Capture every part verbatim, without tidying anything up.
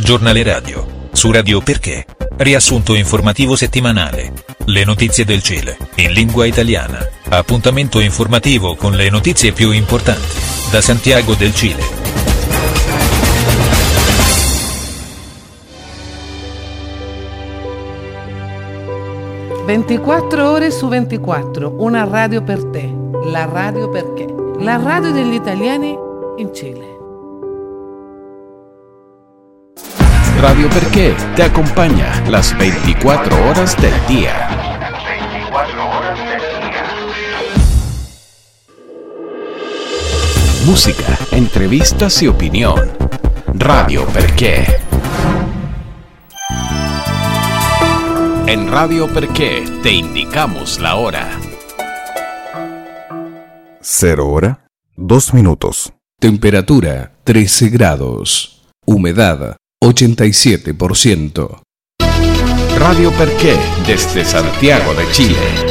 Giornale radio, su Radio Perché, riassunto informativo settimanale, le notizie del Cile, in lingua italiana, appuntamento informativo con le notizie più importanti, da Santiago del Cile. ventiquattro ore su ventiquattro, una radio per te, la Radio Perché, la radio degli italiani in Cile. Radio Perché te acompaña las veinticuatro horas del día. Música, entrevistas y opinión. Radio Perché. En Radio Perché te indicamos la hora. Cero hora, dos minutos. Temperatura trece grados. Humedad ochenta y siete por ciento. Radio Perché desde Santiago de Chile.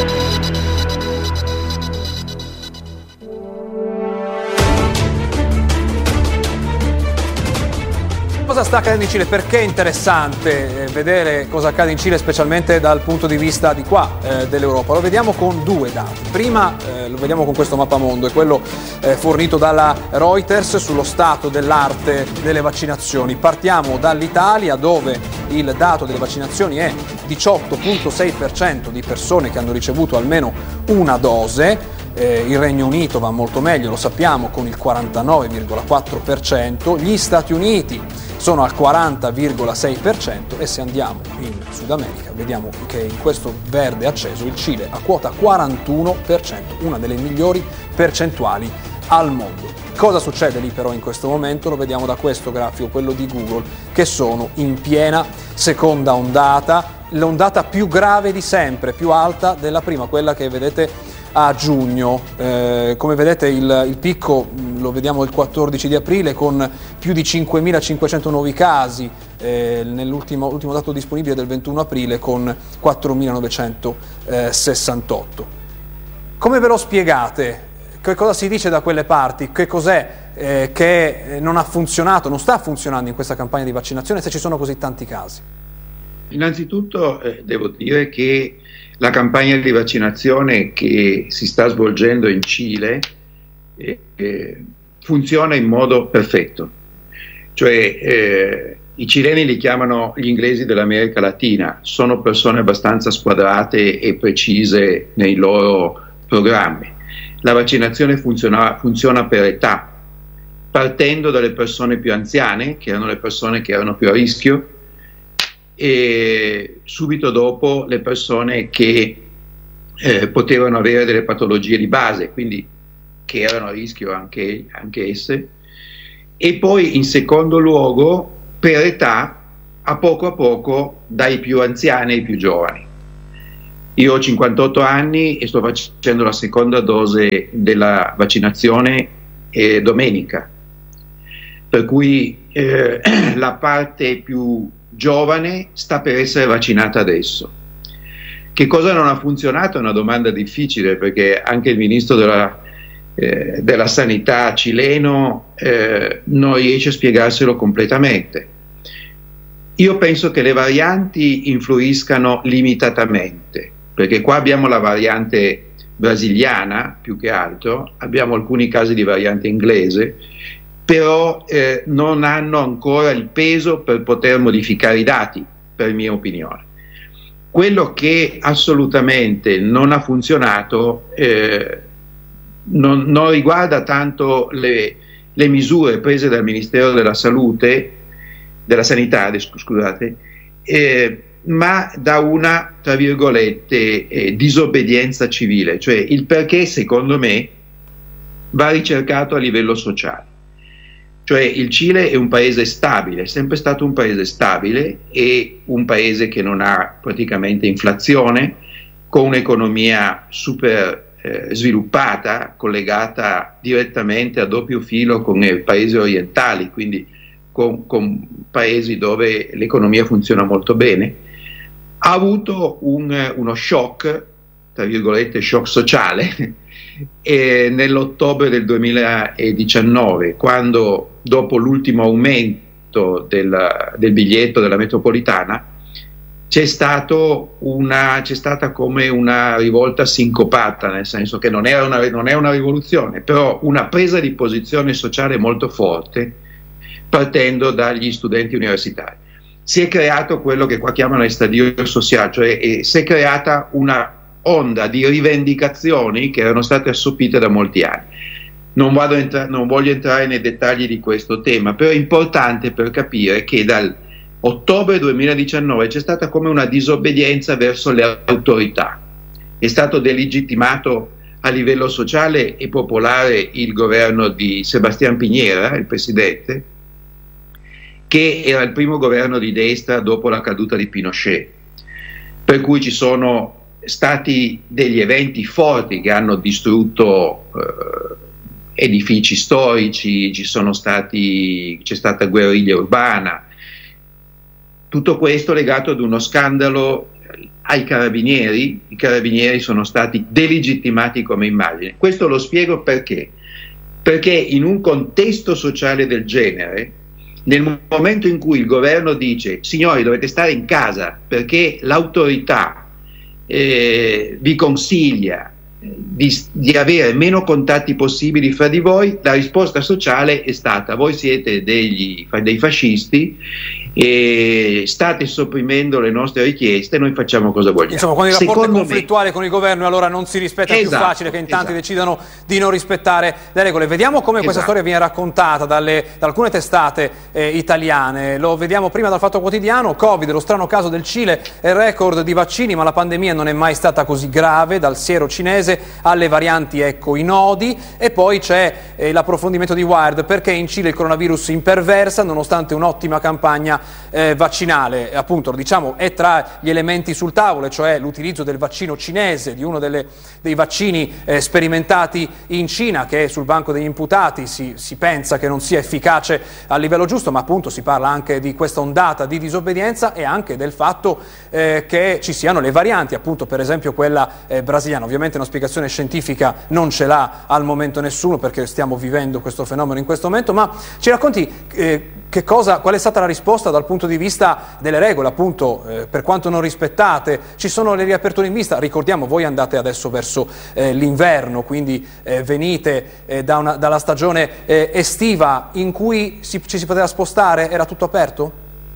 Cosa sta accadendo in Cile? Perché è interessante eh, vedere cosa accade in Cile, specialmente dal punto di vista di qua eh, dell'Europa? Lo vediamo con due dati. Prima eh, lo vediamo con questo mappamondo, è quello eh, fornito dalla Reuters sullo stato dell'arte delle vaccinazioni. Partiamo dall'Italia, dove il dato delle vaccinazioni è diciotto virgola sei per cento di persone che hanno ricevuto almeno una dose. Eh, il Regno Unito va molto meglio, lo sappiamo, con il quarantanove virgola quattro per cento. Gli Stati Uniti sono al quaranta virgola sei per cento, e se andiamo in Sud America vediamo che in questo verde acceso il Cile ha quota quarantuno per cento, una delle migliori percentuali al mondo. Cosa succede lì però in questo momento? Lo vediamo da questo grafico, quello di Google, che sono in piena seconda ondata, l'ondata più grave di sempre, più alta della prima, quella che vedete a giugno. Eh, come vedete il, il picco mh, lo vediamo il quattordici di aprile, con più di cinquemilacinquecento nuovi casi, eh, nell'ultimo ultimo dato disponibile del ventuno aprile con quattromilanovecentosessantotto. Come ve lo spiegate? Che cosa si dice da quelle parti? Che cos'è eh, che non ha funzionato, non sta funzionando in questa campagna di vaccinazione, se ci sono così tanti casi? Innanzitutto eh, devo dire che la campagna di vaccinazione che si sta svolgendo in Cile eh, eh, funziona in modo perfetto. Cioè eh, i cileni li chiamano gli inglesi dell'America Latina, sono persone abbastanza squadrate e precise nei loro programmi. La vaccinazione funziona, funziona per età, partendo dalle persone più anziane, che erano le persone che erano più a rischio, e subito dopo le persone che eh, potevano avere delle patologie di base, quindi che erano a rischio anche, anche esse, e poi in secondo luogo per età, a poco a poco, dai più anziani ai più giovani. Io ho cinquantotto anni e sto facendo la seconda dose della vaccinazione eh, domenica, per cui eh, la parte più giovane sta per essere vaccinata adesso. Che cosa non ha funzionato è una domanda difficile, perché anche il ministro della, eh, della sanità cileno eh, non riesce a spiegarselo completamente. Io penso che le varianti influiscano limitatamente, perché qua abbiamo la variante brasiliana più che altro, abbiamo alcuni casi di variante inglese, però eh, non hanno ancora il peso per poter modificare i dati, per mia opinione. Quello che assolutamente non ha funzionato eh, non, non riguarda tanto le, le misure prese dal Ministero della Salute, della Sanità, scusate, eh, ma da una, tra virgolette, eh, disobbedienza civile, cioè il perché, secondo me, va ricercato a livello sociale. Cioè il Cile è un paese stabile, è sempre stato un paese stabile, e un paese che non ha praticamente inflazione, con un'economia super eh, sviluppata, collegata direttamente a doppio filo con i paesi orientali, quindi con, con paesi dove l'economia funziona molto bene. Ha avuto un, uno shock, tra virgolette shock sociale, e nell'ottobre del duemiladiciannove, quando dopo l'ultimo aumento sconto del, del biglietto della metropolitana, c'è, stato una, c'è stata come una rivolta sincopata, nel senso che non, era una, non è una rivoluzione, però una presa di posizione sociale molto forte partendo dagli studenti universitari. Si è creato quello che qua chiamano estadio social, cioè eh, si è creata una onda di rivendicazioni che erano state assopite da molti anni. Non, vado entra- non voglio entrare nei dettagli di questo tema, però è importante per capire che dal ottobre duemiladiciannove c'è stata come una disobbedienza verso le autorità. È stato delegittimato a livello sociale e popolare il governo di Sebastián Piñera, il presidente, che era il primo governo di destra dopo la caduta di Pinochet, per cui ci sono stati degli eventi forti che hanno distrutto eh, edifici storici, ci sono stati, c'è stata guerriglia urbana, tutto questo legato ad uno scandalo ai carabinieri. I carabinieri sono stati delegittimati come immagine. Questo lo spiego perché, perché in un contesto sociale del genere, nel momento in cui il governo dice signori dovete stare in casa perché l'autorità eh, vi consiglia Di, di avere meno contatti possibili fra di voi, la risposta sociale è stata: voi siete degli, dei fascisti e state sopprimendo le nostre richieste, noi facciamo cosa vogliamo. Insomma, quando il rapporto Secondo è conflittuale me, con il governo, allora non si rispetta, è esatto, più facile che in tanti esatto. decidano di non rispettare le regole. Vediamo come questa Esatto. storia viene raccontata dalle, da alcune testate eh, italiane. Lo vediamo prima dal Fatto Quotidiano: Covid, lo strano caso del Cile, è il record di vaccini, ma la pandemia non è mai stata così grave, dal siero cinese alle varianti, ecco i nodi. E poi c'è eh, l'approfondimento di Wired: perché in Cile il coronavirus imperversa nonostante un'ottima campagna eh, vaccinale. Appunto, lo diciamo, è tra gli elementi sul tavolo, cioè l'utilizzo del vaccino cinese, di uno delle, dei vaccini eh, sperimentati in Cina, che sul banco degli imputati si, si pensa che non sia efficace a livello giusto, ma appunto si parla anche di questa ondata di disobbedienza e anche del fatto eh, che ci siano le varianti, appunto per esempio quella eh, brasiliana. Ovviamente una spiegazione scientifica non ce l'ha al momento nessuno, perché stiamo vivendo questo fenomeno in questo momento, ma ci racconti eh, che cosa, qual è stata la risposta dal punto di vista delle regole, appunto eh, per quanto non rispettate. Ci sono le riaperture in vista, ricordiamo, voi andate adesso verso eh, l'inverno, quindi eh, venite eh, da una, dalla stagione eh, estiva in cui si, ci si poteva spostare, era tutto aperto?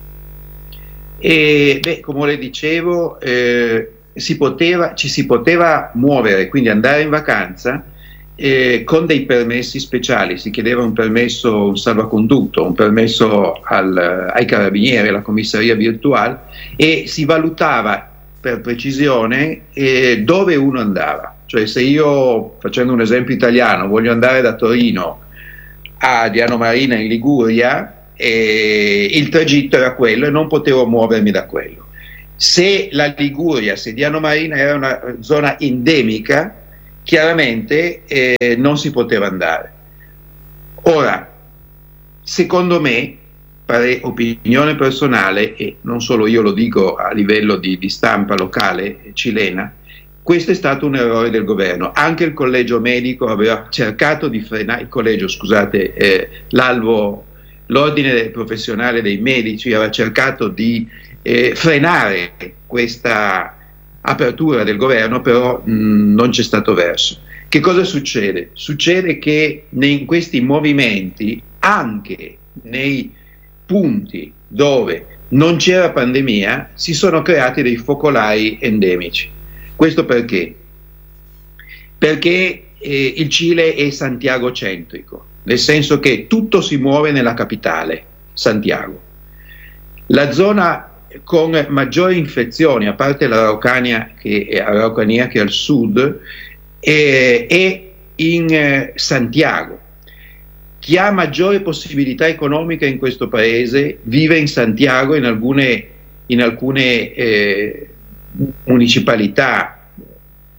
E, beh, come le dicevo, eh, si poteva, ci si poteva muovere, quindi andare in vacanza eh, con dei permessi speciali. Si chiedeva un permesso, un salvacondotto, un permesso al, ai carabinieri, alla commissarià virtuale, e si valutava per precisione eh, dove uno andava. Cioè, se io, facendo un esempio italiano, voglio andare da Torino a Diano Marina in Liguria, eh, il tragitto era quello e non potevo muovermi da quello. Se la Liguria, se Diano Marina era una zona endemica, chiaramente eh, non si poteva andare. Ora, secondo me, pare, opinione personale, e non solo io lo dico a livello di, di stampa locale cilena, questo è stato un errore del governo. Anche il collegio medico aveva cercato di frenare, il collegio, scusate, eh, l'albo, l'ordine professionale dei medici aveva cercato di eh, frenare questa apertura del governo, però mh, non c'è stato verso. Che cosa succede? Succede che in questi movimenti, anche nei punti dove non c'era pandemia, si sono creati dei focolai endemici. Questo perché? Perché eh, il Cile è Santiago-centrico, nel senso che tutto si muove nella capitale, Santiago. La zona con maggiori infezioni, a parte l'Araucania che è, Araucania che è al sud, è, è in eh, Santiago. Chi ha maggiore possibilità economica in questo paese vive in Santiago, in alcune, in alcune eh, municipalità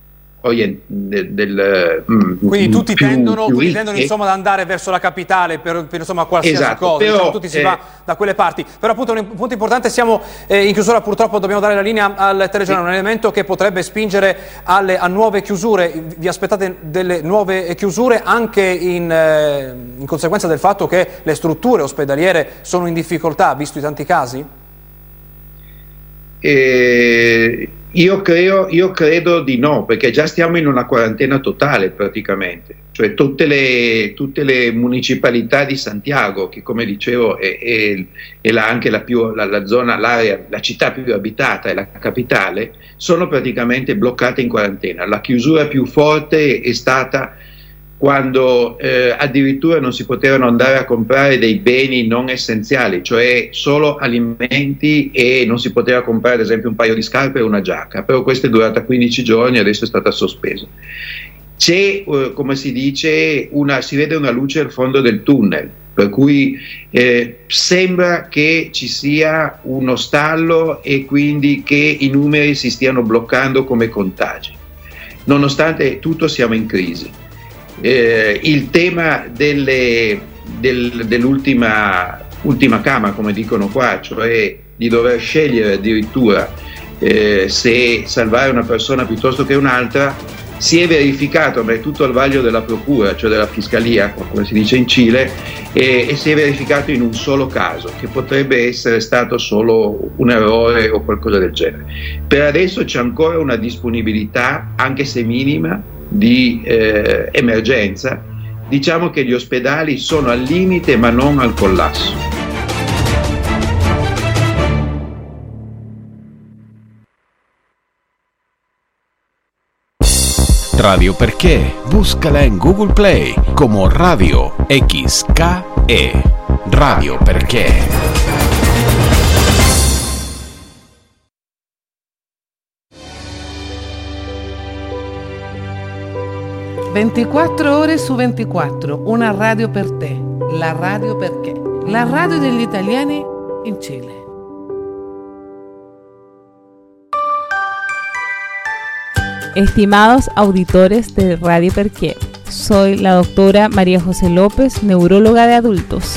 orient- del, del, mm, Quindi tutti più, tendono, più tutti ricche. tendono insomma, ad andare verso la capitale per, per insomma, qualsiasi Esatto, cosa, però, diciamo, tutti si eh, va da quelle parti. Però appunto un punto importante, siamo eh, in chiusura, purtroppo dobbiamo dare la linea al telegiornale, un elemento che potrebbe spingere alle, a nuove chiusure. Vi aspettate delle nuove chiusure anche in, eh, in conseguenza del fatto che le strutture ospedaliere sono in difficoltà, visto i tanti casi? Eh, io, creo, io credo di no, perché già stiamo in una quarantena totale praticamente, cioè tutte le, tutte le municipalità di Santiago, che come dicevo è, è, è la, anche la, più, la, la zona, l'area, la città più abitata e la capitale, sono praticamente bloccate in quarantena. La chiusura più forte è stata quando eh, addirittura non si potevano andare a comprare dei beni non essenziali, cioè solo alimenti, e non si poteva comprare ad esempio un paio di scarpe e una giacca, però questa è durata quindici giorni e adesso è stata sospesa. C'è, eh, come si dice, una, si vede una luce al fondo del tunnel, per cui eh, sembra che ci sia uno stallo e quindi che i numeri si stiano bloccando come contagi. Nonostante tutto siamo in crisi. Eh, il tema delle, del, dell'ultima ultima cama, come dicono qua, cioè di dover scegliere addirittura eh, se salvare una persona piuttosto che un'altra, si è verificato, ma è tutto al vaglio della procura, cioè della fiscalia, come si dice in Cile, e, e si è verificato in un solo caso, che potrebbe essere stato solo un errore o qualcosa del genere. Per adesso c'è ancora una disponibilità, anche se minima, di eh, emergenza. Diciamo che gli ospedali sono al limite ma non al collasso. Radio Perché, búscala en Google Play como Radio X K E. Radio Perché. ventiquattro ore su ventiquattro, una radio per te, la Radio Perché, la radio degli italiani in Cile. Estimados auditores de Radio Perqué, soy la doctora María José López, neuróloga de adultos.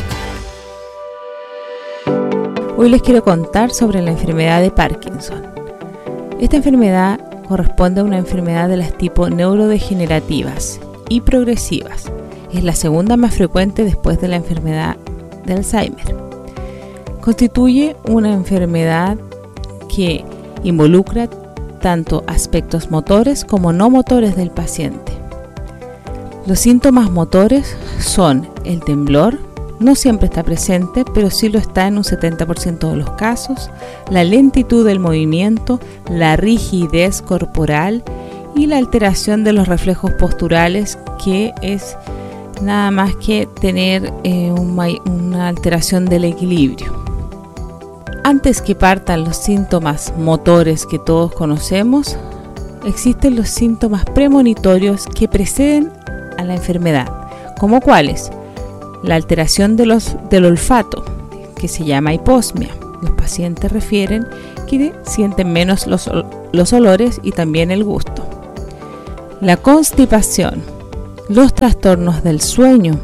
Hoy les quiero contar sobre la enfermedad de Parkinson. Esta enfermedad corresponde a una enfermedad de las tipo neurodegenerativas y progresivas. Es la segunda más frecuente después de la enfermedad de Alzheimer. Constituye una enfermedad que involucra tanto aspectos motores como no motores del paciente. Los síntomas motores son el temblor, no siempre está presente, pero sí lo está en un setenta por ciento de los casos, la lentitud del movimiento, la rigidez corporal y la alteración de los reflejos posturales, que es nada más que tener eh, un, una alteración del equilibrio. Antes que partan los síntomas motores que todos conocemos, existen los síntomas premonitorios que preceden a la enfermedad, como cuáles: la alteración de los, del olfato, que se llama hiposmia. Los pacientes refieren que sienten menos los, los olores y también el gusto. La constipación, los trastornos del sueño,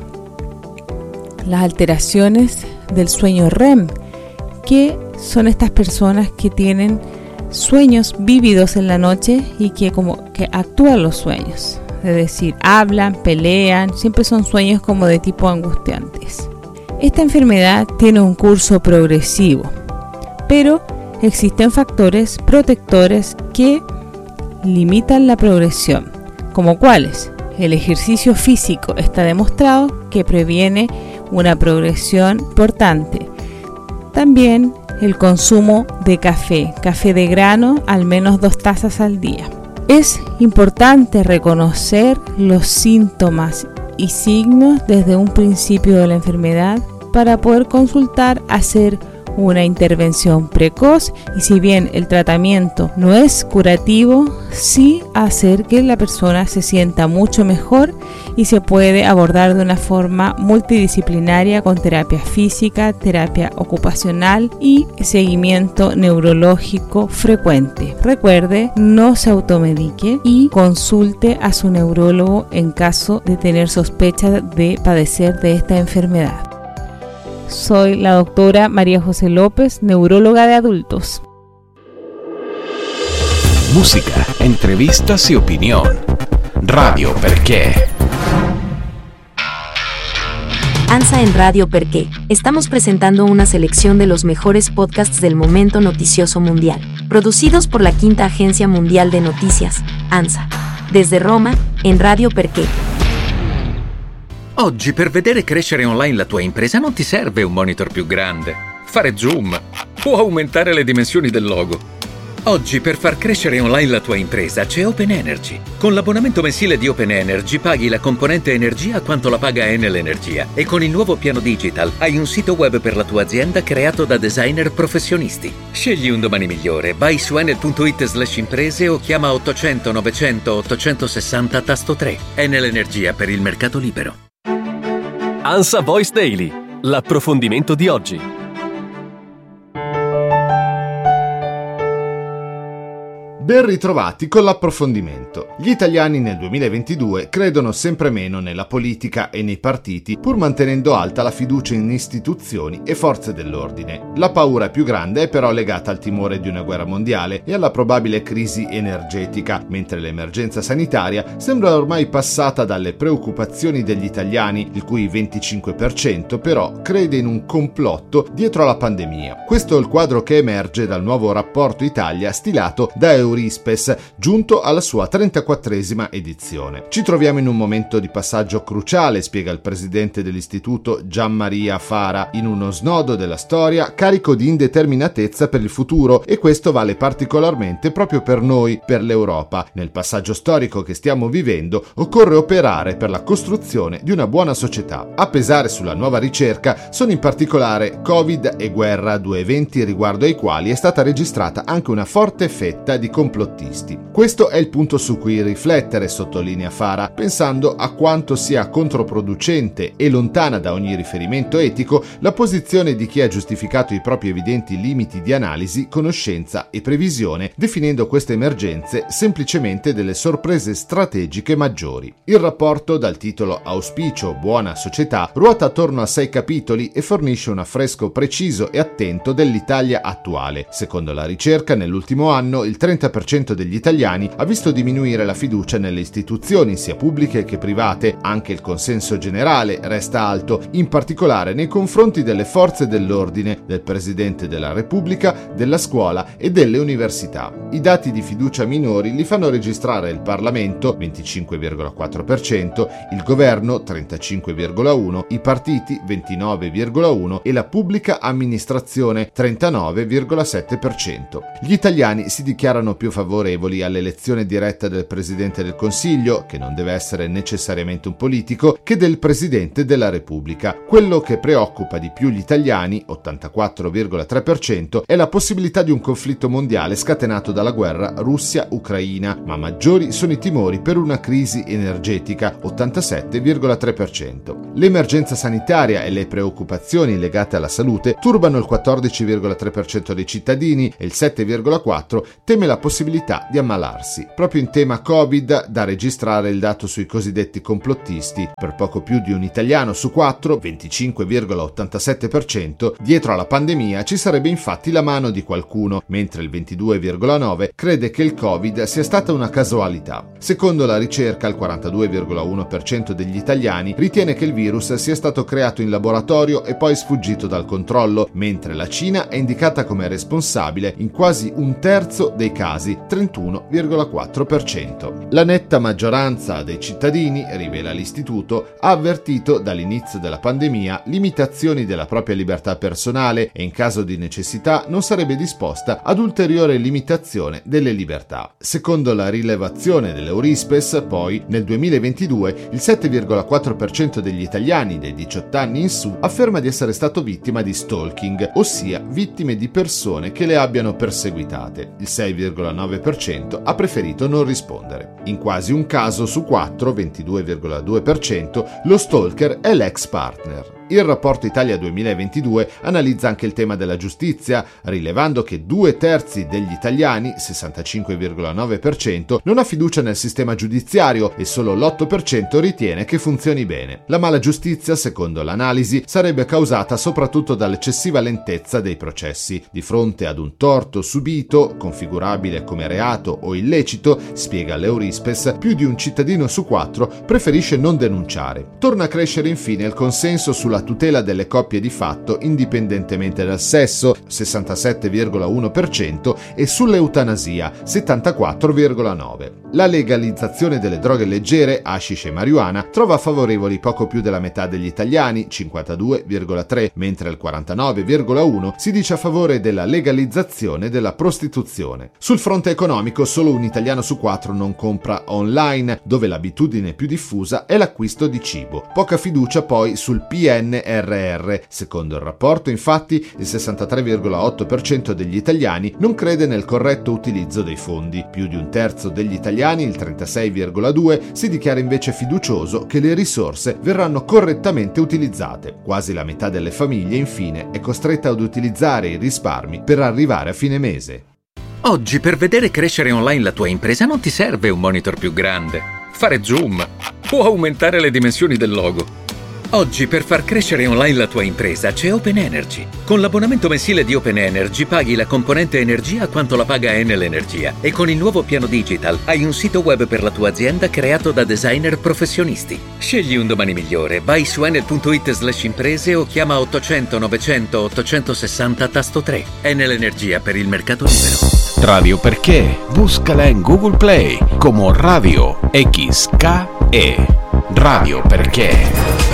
las alteraciones del sueño R E M, que son estas personas que tienen sueños vívidos en la noche y que como que actúan los sueños. Es decir, hablan, pelean, siempre son sueños como de tipo angustiantes. Esta enfermedad tiene un curso progresivo, pero existen factores protectores que limitan la progresión, como cuáles: el ejercicio físico está demostrado que previene una progresión importante. También el consumo de café, café de grano, al menos dos tazas al día. Es importante reconocer los síntomas y signos desde un principio de la enfermedad para poder consultar, hacer una intervención precoz y si bien el tratamiento no es curativo, sí hacer que la persona se sienta mucho mejor y se puede abordar de una forma multidisciplinaria con terapia física, terapia ocupacional y seguimiento neurológico frecuente. Recuerde, no se automedique y consulte a su neurólogo en caso de tener sospecha de padecer de esta enfermedad. Soy la doctora María José López, neuróloga de adultos. Música, entrevistas y opinión. Radio Perché. ANSA en Radio Perché. Estamos presentando una selección de los mejores podcasts del momento noticioso mundial, producidos por la Quinta Agencia Mundial de Noticias, ANSA. Desde Roma, en Radio Perché. Oggi per vedere crescere online la tua impresa non ti serve un monitor più grande, fare zoom o aumentare le dimensioni del logo. Oggi per far crescere online la tua impresa c'è Open Energy. Con l'abbonamento mensile di Open Energy paghi la componente energia quanto la paga Enel Energia e con il nuovo piano digital hai un sito web per la tua azienda creato da designer professionisti. Scegli un domani migliore, vai su enel punto it slash imprese o chiama ottocento novecento ottocentosessanta tasto tre. Enel Energia per il mercato libero. ANSA Voice Daily, l'approfondimento di oggi. Ben ritrovati con l'approfondimento. Gli italiani nel duemilaventidue credono sempre meno nella politica e nei partiti, pur mantenendo alta la fiducia in istituzioni e forze dell'ordine. La paura più grande è però legata al timore di una guerra mondiale e alla probabile crisi energetica, mentre l'emergenza sanitaria sembra ormai passata dalle preoccupazioni degli italiani, il cui venticinque per cento però crede in un complotto dietro alla pandemia. Questo è il quadro che emerge dal nuovo rapporto Italia stilato da Eurispes, giunto alla sua trentaquattresima edizione. Ci troviamo in un momento di passaggio cruciale, spiega il presidente dell'istituto Gianmaria Fara, in uno snodo della storia carico di indeterminatezza per il futuro, e questo vale particolarmente proprio per noi, per l'Europa. Nel passaggio storico che stiamo vivendo occorre operare per la costruzione di una buona società. A pesare sulla nuova ricerca sono in particolare Covid e guerra, due eventi riguardo ai quali è stata registrata anche una forte fetta di complottisti. Questo è il punto su cui riflettere, sottolinea Fara, pensando a quanto sia controproducente e lontana da ogni riferimento etico la posizione di chi ha giustificato i propri evidenti limiti di analisi, conoscenza e previsione, definendo queste emergenze semplicemente delle sorprese strategiche maggiori. Il rapporto, dal titolo Auspicio Buona Società, ruota attorno a sei capitoli e fornisce un affresco preciso e attento dell'Italia attuale. Secondo la ricerca, nell'ultimo anno il trenta per cento degli italiani ha visto diminuire la fiducia nelle istituzioni, sia pubbliche che private. Anche il consenso generale resta alto, in particolare nei confronti delle forze dell'ordine, del Presidente della Repubblica, della scuola e delle università. I dati di fiducia minori li fanno registrare il Parlamento, venticinque virgola quattro per cento, il Governo, trentacinque virgola uno per cento, i partiti, ventinove virgola uno per cento e la pubblica amministrazione, trentanove virgola sette per cento. Gli italiani si dichiarano più favorevoli all'elezione diretta del Presidente del Consiglio, che non deve essere necessariamente un politico, che del Presidente della Repubblica. Quello che preoccupa di più gli italiani, ottantaquattro virgola tre per cento, è la possibilità di un conflitto mondiale scatenato dalla guerra Russia-Ucraina, ma maggiori sono i timori per una crisi energetica, ottantasette virgola tre per cento. L'emergenza sanitaria e le preoccupazioni legate alla salute turbano il quattordici virgola tre per cento dei cittadini e il sette virgola quattro per cento teme la possibilità di ammalarsi. Proprio in tema Covid, da registrare il dato sui cosiddetti complottisti. Per poco più di un italiano su quattro, venticinque virgola ottantasette per cento, dietro alla pandemia ci sarebbe infatti la mano di qualcuno, mentre il ventidue virgola nove per cento crede che il Covid sia stata una casualità. Secondo la ricerca, il quarantadue virgola uno per cento degli italiani ritiene che il virus sia stato creato in laboratorio e poi sfuggito dal controllo, mentre la Cina è indicata come responsabile in quasi un terzo dei casi. quasi trentuno virgola quattro per cento. La netta maggioranza dei cittadini, rivela l'istituto, ha avvertito dall'inizio della pandemia limitazioni della propria libertà personale e in caso di necessità non sarebbe disposta ad ulteriore limitazione delle libertà. Secondo la rilevazione dell'Eurispes, poi, nel duemilaventidue il sette virgola quattro per cento degli italiani dei diciotto anni in su afferma di essere stato vittima di stalking, ossia vittime di persone che le abbiano perseguitate. Il sei virgola nove per cento ha preferito non rispondere. In quasi un caso su quattro, ventidue virgola due per cento, lo stalker è l'ex partner. Il rapporto Italia duemilaventidue analizza anche il tema della giustizia, rilevando che due terzi degli italiani, sessantacinque virgola nove per cento, non ha fiducia nel sistema giudiziario e solo l'otto per cento ritiene che funzioni bene. La mala giustizia, secondo l'analisi, sarebbe causata soprattutto dall'eccessiva lentezza dei processi. Di fronte ad un torto subito, configurabile come reato o illecito, spiega l'Eurispes, più di un cittadino su quattro preferisce non denunciare. Torna a crescere infine il consenso sulla tutela delle coppie di fatto indipendentemente dal sesso, sessantasette virgola uno per cento, e sull'eutanasia, settantaquattro virgola nove per cento. La legalizzazione delle droghe leggere, hashish e marijuana, trova favorevoli poco più della metà degli italiani, cinquantadue virgola tre per cento, mentre il quarantanove virgola uno per cento si dice a favore della legalizzazione della prostituzione. Sul fronte economico, solo un italiano su quattro non compra online, dove l'abitudine più diffusa è l'acquisto di cibo. Poca fiducia poi sul P N R R. Secondo il rapporto, infatti, il sessantatré virgola otto per cento degli italiani non crede nel corretto utilizzo dei fondi. Più di un terzo degli italiani, il trentasei virgola due per cento, si dichiara invece fiducioso che le risorse verranno correttamente utilizzate. Quasi la metà delle famiglie, infine, è costretta ad utilizzare i risparmi per arrivare a fine mese. Oggi, per vedere crescere online la tua impresa non ti serve un monitor più grande, fare zoom o aumentare le dimensioni del logo. Oggi, per far crescere online la tua impresa, c'è Open Energy. Con l'abbonamento mensile di Open Energy paghi la componente energia quanto la paga Enel Energia, e con il nuovo piano digital hai un sito web per la tua azienda creato da designer professionisti. Scegli un domani migliore, vai su enel punto it slash imprese o chiama ottocento novecento ottocentosessanta tasto tre. Enel Energia, per il mercato libero. Radio Perché, búscala en Google Play como Radio X K E. Radio Perché.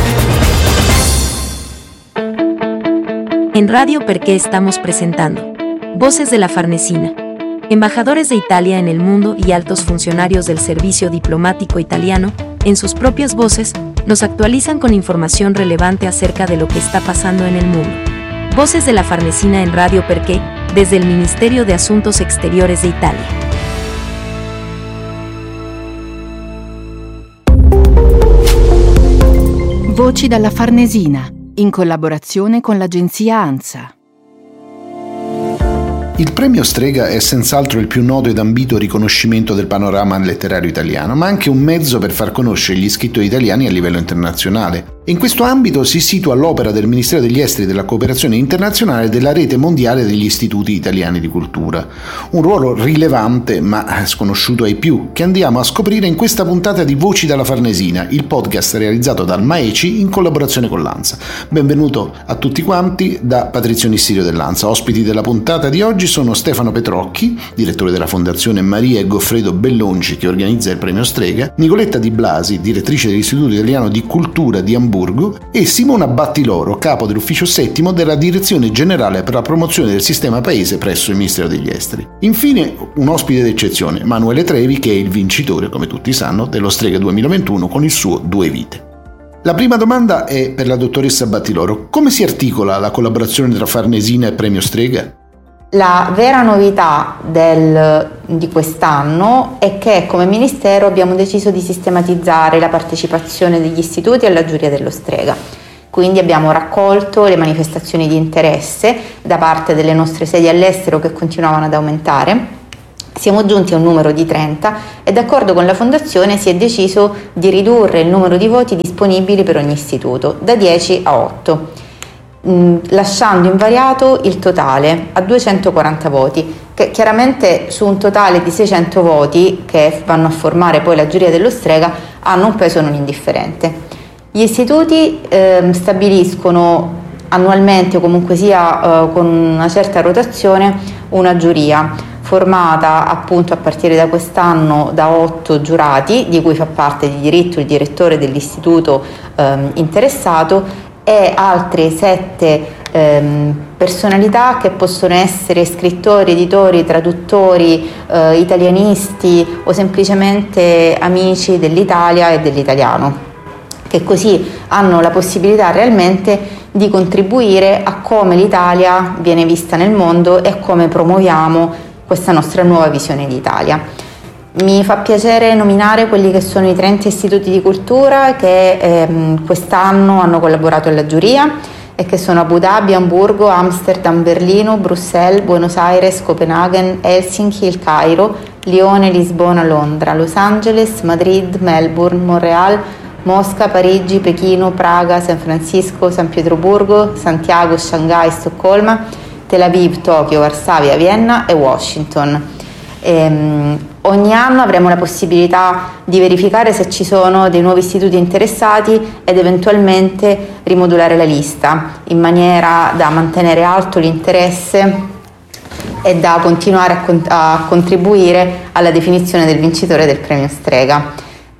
En Radio Perché estamos presentando Voces de la Farnesina. Embajadores de Italia en el mundo y altos funcionarios del servicio diplomático italiano, en sus propias voces, nos actualizan con información relevante acerca de lo que está pasando en el mundo. Voces de la Farnesina en Radio Perché, desde el Ministerio de Asuntos Exteriores de Italia. Voci dalla Farnesina, in collaborazione con l'agenzia ANSA. Il premio Strega è senz'altro il più noto ed ambito riconoscimento del panorama letterario italiano, ma anche un mezzo per far conoscere gli scrittori italiani a livello internazionale. In questo ambito si situa l'opera del Ministero degli Esteri e della Cooperazione Internazionale della Rete Mondiale degli Istituti Italiani di Cultura. Un ruolo rilevante ma sconosciuto ai più, che andiamo a scoprire in questa puntata di Voci dalla Farnesina, il podcast realizzato dal MAECI in collaborazione con l'ANSA. Benvenuto a tutti quanti da Patrizio Nissirio dell'ANSA. Ospiti della puntata di oggi sono Stefano Petrocchi, direttore della Fondazione Maria e Goffredo Bellonci che organizza il premio Strega, Nicoletta Di Blasi, direttrice dell'Istituto Italiano di Cultura di Amburgo, e Simona Battiloro, capo dell'ufficio settimo della Direzione Generale per la Promozione del Sistema Paese presso il Ministero degli Esteri. Infine, un ospite d'eccezione, Emanuele Trevi, che è il vincitore, come tutti sanno, dello Strega duemilaventuno con il suo Due Vite. La prima domanda è per la dottoressa Battiloro. Come si articola la collaborazione tra Farnesina e Premio Strega? La vera novità del, di quest'anno è che come Ministero abbiamo deciso di sistematizzare la partecipazione degli istituti alla giuria dello Strega. Quindi abbiamo raccolto le manifestazioni di interesse da parte delle nostre sedi all'estero che continuavano ad aumentare. Siamo giunti a un numero di trenta e d'accordo con la Fondazione si è deciso di ridurre il numero di voti disponibili per ogni istituto da dieci a otto. Lasciando invariato il totale a duecentoquaranta voti, che chiaramente su un totale di seicento voti che vanno a formare poi la giuria dello Strega hanno un peso non indifferente. Gli istituti eh, stabiliscono annualmente o comunque sia eh, con una certa rotazione una giuria. formata appunto a partire da quest'anno da otto giurati, di cui fa parte di diritto il direttore dell'istituto ehm, interessato e altre sette ehm, personalità che possono essere scrittori, editori, traduttori, eh, italianisti o semplicemente amici dell'Italia e dell'italiano, che così hanno la possibilità realmente di contribuire a come l'Italia viene vista nel mondo e a come promuoviamo questa nostra nuova visione d'Italia. Mi fa piacere nominare quelli che sono i trenta istituti di cultura che ehm, quest'anno hanno collaborato alla giuria e che sono Abu Dhabi, Amburgo, Amsterdam, Berlino, Bruxelles, Buenos Aires, Copenaghen, Helsinki, il Cairo, Lione, Lisbona, Londra, Los Angeles, Madrid, Melbourne, Montreal, Mosca, Parigi, Pechino, Praga, San Francisco, San Pietroburgo, Santiago, Shanghai, Stoccolma, Tel Aviv, Tokyo, Varsavia, Vienna e Washington. Ehm, ogni anno avremo la possibilità di verificare se ci sono dei nuovi istituti interessati ed eventualmente rimodulare la lista in maniera da mantenere alto l'interesse e da continuare a, con- a contribuire alla definizione del vincitore del premio Strega.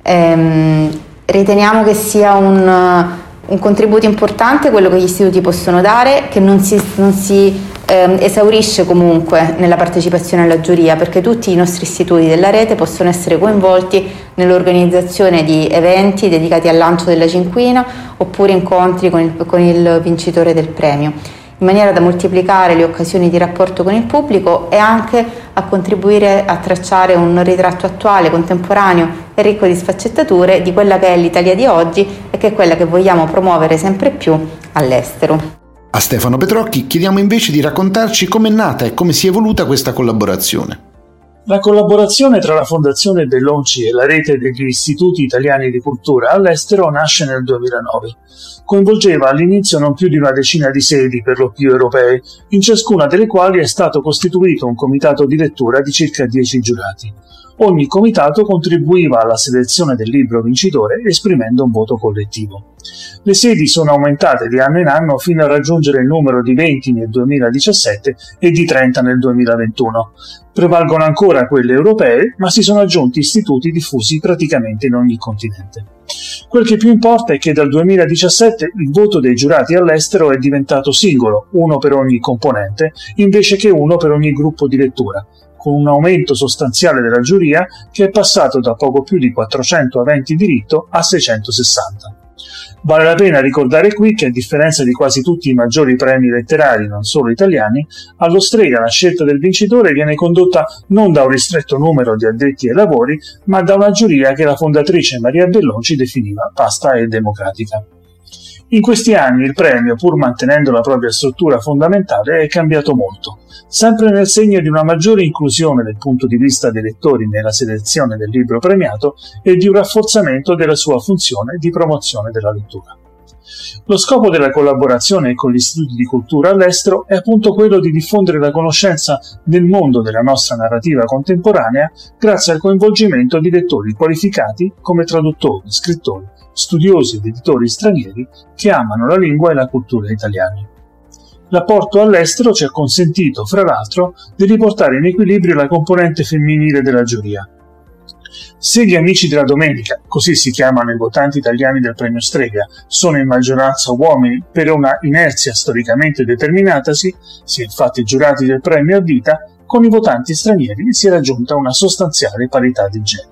Ehm, riteniamo che sia un, un contributo importante quello che gli istituti possono dare, che non si, non si ehm, esaurisce comunque nella partecipazione alla giuria, perché tutti i nostri istituti della rete possono essere coinvolti nell'organizzazione di eventi dedicati al lancio della cinquina oppure incontri con il, con il vincitore del premio, in maniera da moltiplicare le occasioni di rapporto con il pubblico e anche a contribuire a tracciare un ritratto attuale, contemporaneo e ricco di sfaccettature di quella che è l'Italia di oggi e che è quella che vogliamo promuovere sempre più all'estero. A Stefano Petrocchi chiediamo invece di raccontarci com'è nata e come si è evoluta questa collaborazione. La collaborazione tra la Fondazione Bellonci e la rete degli istituti italiani di cultura all'estero nasce nel duemilanove. Coinvolgeva all'inizio non più di una decina di sedi, per lo più europee, in ciascuna delle quali è stato costituito un comitato di lettura di circa dieci giurati. Ogni comitato contribuiva alla selezione del libro vincitore esprimendo un voto collettivo. Le sedi sono aumentate di anno in anno fino a raggiungere il numero di venti nel duemiladiciassette e di trenta nel duemilaventuno. Prevalgono ancora quelle europee, ma si sono aggiunti istituti diffusi praticamente in ogni continente. Quel che più importa è che dal duemiladiciassette il voto dei giurati all'estero è diventato singolo, uno per ogni componente, invece che uno per ogni gruppo di lettura, con un aumento sostanziale della giuria che è passato da poco più di quattrocento aventi diritto a seicentosessanta. Vale la pena ricordare qui che, a differenza di quasi tutti i maggiori premi letterari, non solo italiani, allo Strega la scelta del vincitore viene condotta non da un ristretto numero di addetti ai lavori, ma da una giuria che la fondatrice Maria Bellonci definiva vasta e democratica. In questi anni il premio, pur mantenendo la propria struttura fondamentale, è cambiato molto, sempre nel segno di una maggiore inclusione del punto di vista dei lettori nella selezione del libro premiato e di un rafforzamento della sua funzione di promozione della lettura. Lo scopo della collaborazione con gli istituti di cultura all'estero è appunto quello di diffondere la conoscenza nel mondo della nostra narrativa contemporanea grazie al coinvolgimento di lettori qualificati come traduttori, scrittori, studiosi ed editori stranieri che amano la lingua e la cultura italiani. L'apporto all'estero ci ha consentito, fra l'altro, di riportare in equilibrio la componente femminile della giuria. Se gli amici della domenica, così si chiamano i votanti italiani del premio Strega, sono in maggioranza uomini per una inerzia storicamente determinatasi, si è infatti giurati del premio a vita, con i votanti stranieri si è raggiunta una sostanziale parità di genere.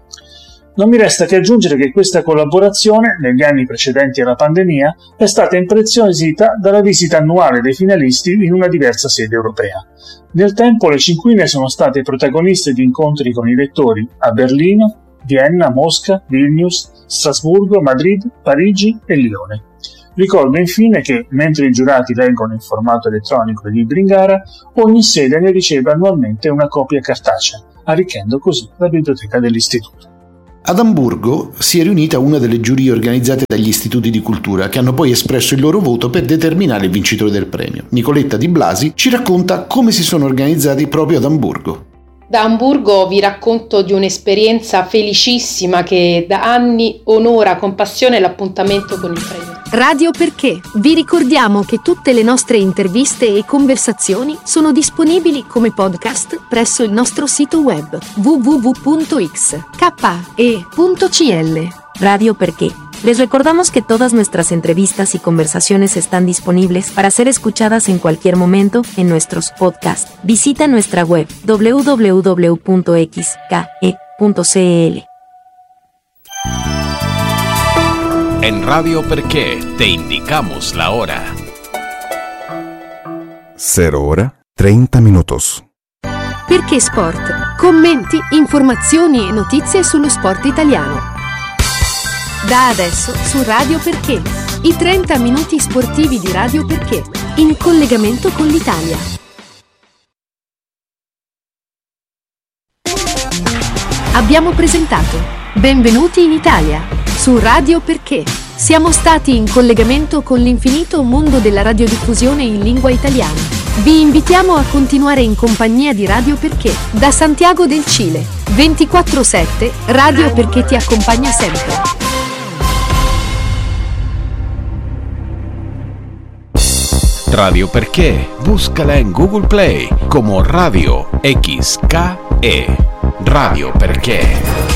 Non mi resta che aggiungere che questa collaborazione, negli anni precedenti alla pandemia, è stata impreziosita dalla visita annuale dei finalisti in una diversa sede europea. Nel tempo le cinquine sono state protagoniste di incontri con i lettori a Berlino, Vienna, Mosca, Vilnius, Strasburgo, Madrid, Parigi e Lione. Ricordo infine che, mentre i giurati leggono in formato elettronico i libri in gara, ogni sede ne riceve annualmente una copia cartacea, arricchendo così la biblioteca dell'istituto. Ad Amburgo si è riunita una delle giurie organizzate dagli istituti di cultura che hanno poi espresso il loro voto per determinare il vincitore del premio. Nicoletta Di Blasi ci racconta come si sono organizzati proprio ad Amburgo. Da Amburgo vi racconto di un'esperienza felicissima che da anni onora con passione l'appuntamento con il premio. Radio Perché. Vi ricordiamo che tutte le nostre interviste e conversazioni sono disponibili come podcast presso il nostro sito web w w w punto x k e punto c l. Radio Perché. Les recordamos que todas nuestras entrevistas y conversaciones están disponibles para ser escuchadas en cualquier momento en nuestros podcasts. Visita nuestra web w w w punto x k e punto c l. En Radio Perché te indicamos la hora. Cero hora, treinta minutos. Perché Sport. Commenti, informazioni e notizie sullo sport italiano. Da adesso su Radio Perché. I trenta minuti sportivi di Radio Perché. In collegamento con l'Italia. Abbiamo presentato Benvenuti in Italia. Su Radio Perché siamo stati in collegamento con l'infinito mondo della radiodiffusione in lingua italiana. Vi invitiamo a continuare in compagnia di Radio Perché da Santiago del Cile. ventiquattro sette Radio Perché ti accompagna sempre. Radio Perché, búscala en Google Play como Radio X K E. Radio Perché.